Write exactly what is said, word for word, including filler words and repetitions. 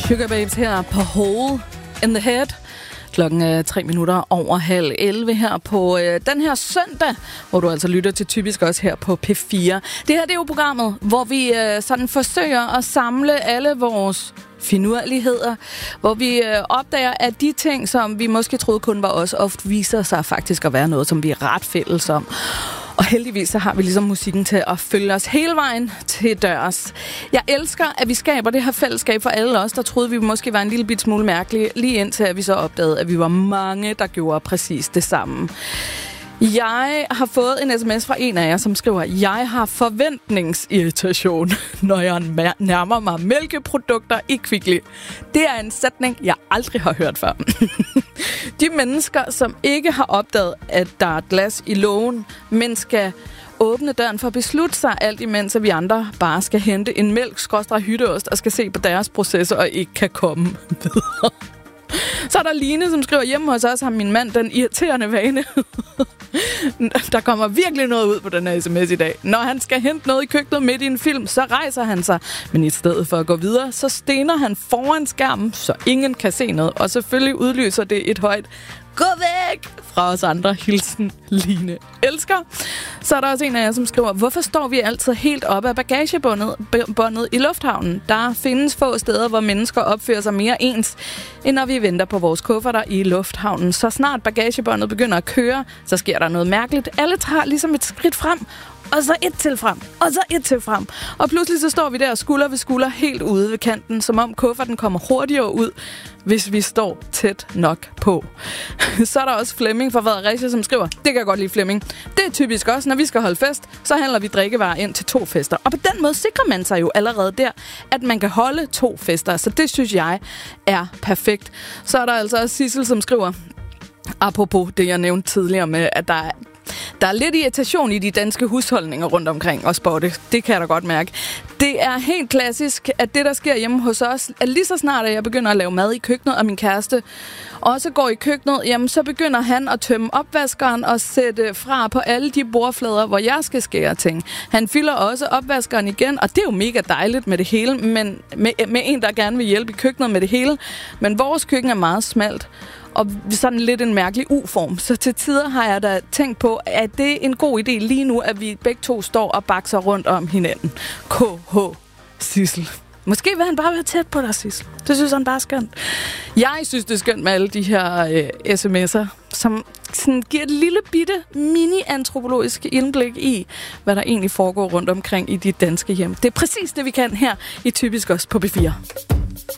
Sugar Babes her på Hole in the Head. Klokken er tre minutter over halv elleve her på øh, den her søndag, hvor du altså lytter til Typisk også her på P fire. Det her det er jo programmet, hvor vi øh, sådan forsøger at samle alle vores finurligheder, hvor vi øh, opdager, at de ting, som vi måske troede kun var os, ofte viser sig faktisk at være noget, som vi er ret fælles om. Og heldigvis så har vi ligesom musikken til at følge os hele vejen til dørs. Jeg elsker, at vi skaber det her fællesskab for alle os, der troede, vi måske var en lille bit smule mærkelige, lige indtil at vi så opdagede, at vi var mange, der gjorde præcis det samme. Jeg har fået en sms fra en af jer, som skriver, jeg har forventningsirritation, når jeg nærmer mig mælkeprodukter i Kvickly. Det er en sætning, jeg aldrig har hørt før. De mennesker, som ikke har opdaget, at der er glas i lågen, men skal åbne døren for at beslutte sig, alt imens at vi andre bare skal hente en mælk, skråstreg hytteost og skal se på deres processer og ikke kan komme videre. Så er der Line, som skriver, hjemme hos os har min mand den irriterende vane. Der kommer virkelig noget ud på den her sms i dag. Når han skal hente noget i køkkenet midt i en film, så rejser han sig. Men i stedet for at gå videre, så stener han foran skærmen, så ingen kan se noget. Og selvfølgelig udløser det et højt gå væk fra os andre. Hilsen Line elsker. Så er der også en af jer, som skriver, hvorfor står vi altid helt oppe af bagagebåndet båndet i lufthavnen? Der findes få steder, hvor mennesker opfører sig mere ens, end når vi venter på vores kufferter i lufthavnen. Så snart bagagebåndet begynder at køre, så sker der noget mærkeligt. Alle tager ligesom et skridt frem, og så et til frem, og så et til frem. Og pludselig så står vi der skulder ved skulder helt ude ved kanten, som om kufferten kommer hurtigere ud, hvis vi står tæt nok på. Så er der også Flemming fra Fredericia, som skriver, det kan jeg godt lide, Flemming. Det er typisk også, når vi skal holde fest, så handler vi drikkevarer ind til to fester. Og på den måde sikrer man sig jo allerede der, at man kan holde to fester. Så det synes jeg er perfekt. Så er der altså også Sissel, som skriver, apropos det, jeg nævnte tidligere med, at der er Der er lidt irritation i de danske husholdninger rundt omkring og spotte. Det kan jeg da godt mærke. Det er helt klassisk, at det, der sker hjemme hos os, at lige så snart, at jeg begynder at lave mad i køkkenet, og min kæreste også går i køkkenet, jamen så begynder han at tømme opvaskeren og sætte fra på alle de bordflader, hvor jeg skal skære ting. Han fylder også opvaskeren igen, og det er jo mega dejligt med det hele, men med, med en, der gerne vil hjælpe i køkkenet med det hele. Men vores køkken er meget smalt. Og sådan lidt en mærkelig U-form. Så til tider har jeg da tænkt på, at det er en god idé lige nu, at vi begge to står og bakser rundt om hinanden. K H Sissel. Måske vil han bare være tæt på dig, Sissel. Det synes han bare er skønt. Jeg synes, det er skønt med alle de her øh, sms'er, som sådan giver et lille bitte mini-antropologisk indblik i, hvad der egentlig foregår rundt omkring i de danske hjem. Det er præcis det, vi kan her i Typisk også på P fire.